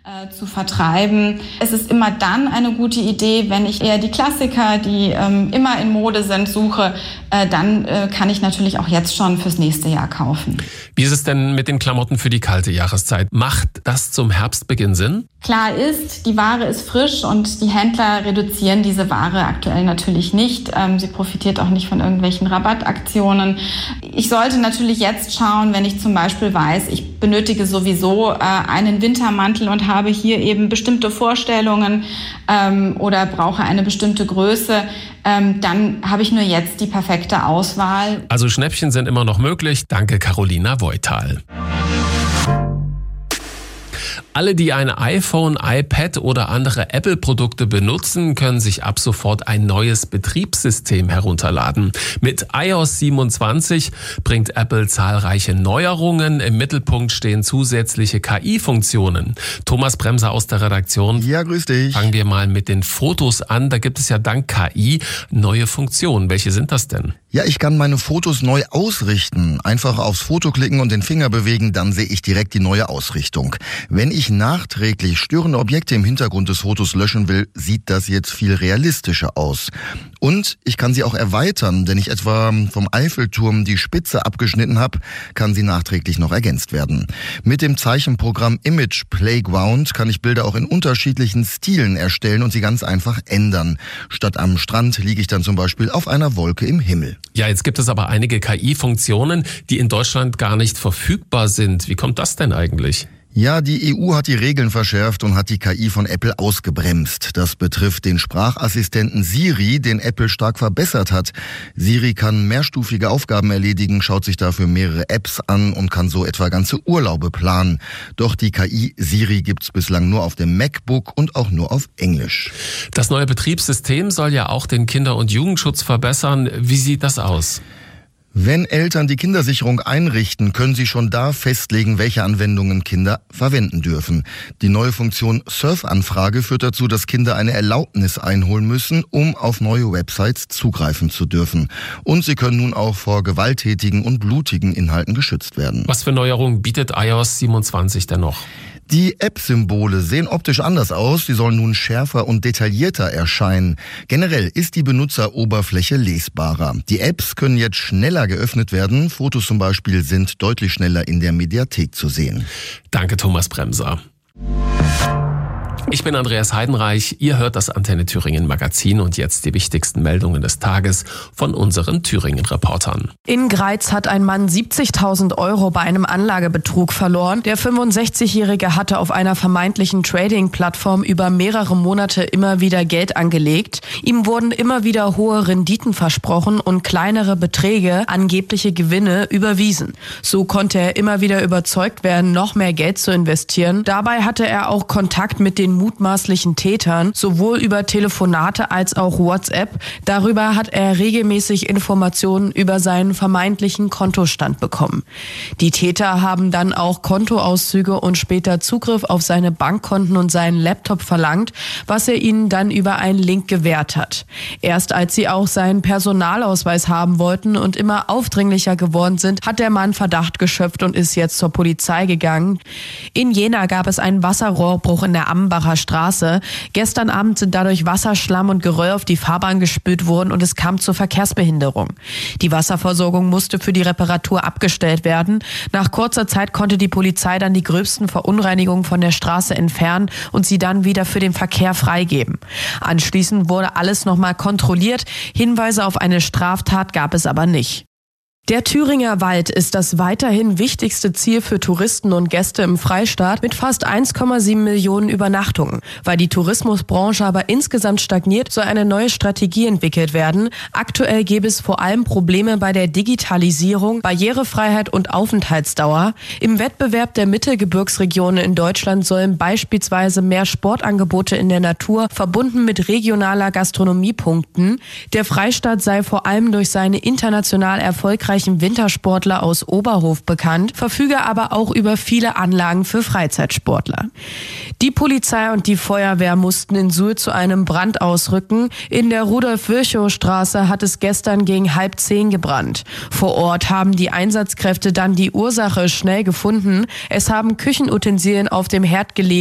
zu vertreiben. Es ist immer dann eine gute Idee, wenn ich eher die Klassiker, die immer in Mode sind, suche, dann kann ich natürlich auch jetzt schon fürs nächste Jahr kaufen. Wie ist es denn mit den Klamotten für die kalte Jahreszeit? Macht das zum Herbstbeginn Sinn? Klar ist, die Ware ist frisch und die Händler reduzieren diese Ware aktuell natürlich nicht. Sie profitiert auch nicht von irgendwelchen Rabattaktionen. Ich sollte natürlich jetzt schauen, wenn ich zum Beispiel weiß, ich benötige sowieso einen Wintermantel und habe hier eben bestimmte Vorstellungen oder brauche eine bestimmte Größe, dann habe ich nur jetzt die perfekte Auswahl. Also Schnäppchen sind immer noch möglich. Danke, Carolina Voital. Alle, die ein iPhone, iPad oder andere Apple-Produkte benutzen, können sich ab sofort ein neues Betriebssystem herunterladen. Mit iOS 27 bringt Apple zahlreiche Neuerungen. Im Mittelpunkt stehen zusätzliche KI-Funktionen. Thomas Bremser aus der Redaktion. Ja, grüß dich. Fangen wir mal mit den Fotos an. Da gibt es ja dank KI neue Funktionen. Welche sind das denn? Ja, ich kann meine Fotos neu ausrichten. Einfach aufs Foto klicken und den Finger bewegen, dann sehe ich direkt die neue Ausrichtung. Wenn ich nachträglich störende Objekte im Hintergrund des Fotos löschen will, sieht das jetzt viel realistischer aus. Und ich kann sie auch erweitern, wenn ich etwa vom Eiffelturm die Spitze abgeschnitten habe, kann sie nachträglich noch ergänzt werden. Mit dem Zeichenprogramm Image Playground kann ich Bilder auch in unterschiedlichen Stilen erstellen und sie ganz einfach ändern. Statt am Strand liege ich dann zum Beispiel auf einer Wolke im Himmel. Ja, jetzt gibt es aber einige KI-Funktionen, die in Deutschland gar nicht verfügbar sind. Wie kommt das denn eigentlich? Ja, die EU hat die Regeln verschärft und hat die KI von Apple ausgebremst. Das betrifft den Sprachassistenten Siri, den Apple stark verbessert hat. Siri kann mehrstufige Aufgaben erledigen, schaut sich dafür mehrere Apps an und kann so etwa ganze Urlaube planen. Doch die KI Siri gibt's bislang nur auf dem MacBook und auch nur auf Englisch. Das neue Betriebssystem soll ja auch den Kinder- und Jugendschutz verbessern. Wie sieht das aus? Wenn Eltern die Kindersicherung einrichten, können sie schon da festlegen, welche Anwendungen Kinder verwenden dürfen. Die neue Funktion Surfanfrage führt dazu, dass Kinder eine Erlaubnis einholen müssen, um auf neue Websites zugreifen zu dürfen. Und sie können nun auch vor gewalttätigen und blutigen Inhalten geschützt werden. Was für Neuerungen bietet iOS 27 denn noch? Die App-Symbole sehen optisch anders aus, sie sollen nun schärfer und detaillierter erscheinen. Generell ist die Benutzeroberfläche lesbarer. Die Apps können jetzt schneller geöffnet werden, Fotos zum Beispiel sind deutlich schneller in der Mediathek zu sehen. Danke, Thomas Bremser. Ich bin Andreas Heidenreich, ihr hört das Antenne Thüringen Magazin und jetzt die wichtigsten Meldungen des Tages von unseren Thüringen-Reportern. In Greiz hat ein Mann 70.000 € bei einem Anlagebetrug verloren. Der 65-Jährige hatte auf einer vermeintlichen Trading-Plattform über mehrere Monate immer wieder Geld angelegt. Ihm wurden immer wieder hohe Renditen versprochen und kleinere Beträge, angebliche Gewinne, überwiesen. So konnte er immer wieder überzeugt werden, noch mehr Geld zu investieren. Dabei hatte er auch Kontakt mit den mutmaßlichen Tätern, sowohl über Telefonate als auch WhatsApp. Darüber hat er regelmäßig Informationen über seinen vermeintlichen Kontostand bekommen. Die Täter haben dann auch Kontoauszüge und später Zugriff auf seine Bankkonten und seinen Laptop verlangt, was er ihnen dann über einen Link gewährt hat. Erst als sie auch seinen Personalausweis haben wollten und immer aufdringlicher geworden sind, hat der Mann Verdacht geschöpft und ist jetzt zur Polizei gegangen. In Jena gab es einen Wasserrohrbruch in der Ambacher Straße. Gestern Abend sind dadurch Wasser, Schlamm und Geröll auf die Fahrbahn gespült worden und es kam zur Verkehrsbehinderung. Die Wasserversorgung musste für die Reparatur abgestellt werden. Nach kurzer Zeit konnte die Polizei dann die gröbsten Verunreinigungen von der Straße entfernen und sie dann wieder für den Verkehr freigeben. Anschließend wurde alles nochmal kontrolliert. Hinweise auf eine Straftat gab es aber nicht. Der Thüringer Wald ist das weiterhin wichtigste Ziel für Touristen und Gäste im Freistaat mit fast 1,7 Millionen Übernachtungen. Weil die Tourismusbranche aber insgesamt stagniert, soll eine neue Strategie entwickelt werden. Aktuell gäbe es vor allem Probleme bei der Digitalisierung, Barrierefreiheit und Aufenthaltsdauer. Im Wettbewerb der Mittelgebirgsregionen in Deutschland sollen beispielsweise mehr Sportangebote in der Natur verbunden mit regionaler Gastronomie punkten. Der Freistaat sei vor allem durch seine international erfolgreichen Wintersportler aus Oberhof bekannt, verfüge aber auch über viele Anlagen für Freizeitsportler. Die Polizei und die Feuerwehr mussten in Suhl zu einem Brand ausrücken. In der Rudolf-Virchow-Straße hat es gestern gegen 9:30 gebrannt. Vor Ort haben die Einsatzkräfte dann die Ursache schnell gefunden. Es haben Küchenutensilien auf dem Herd gelegen.